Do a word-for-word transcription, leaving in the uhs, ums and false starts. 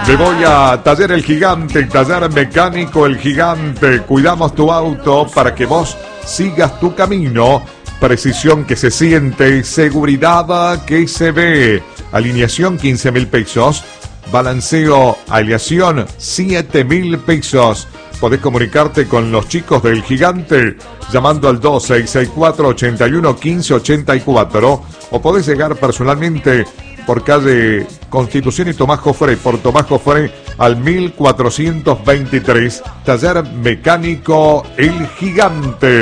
Me voy a Taller El Gigante, Taller Mecánico El Gigante. Cuidamos tu auto para que vos sigas tu camino. Precisión que se siente, seguridad que se ve. Alineación quince mil pesos. Balanceo, aleación siete mil pesos. Podés comunicarte con los chicos del Gigante llamando al dos seis seis cuatro, ocho uno, uno cinco ocho cuatro o podés llegar personalmente por calle Constitución y Tomás Jofré, por Tomás Jofré al mil cuatrocientos veintitrés, Taller Mecánico El Gigante.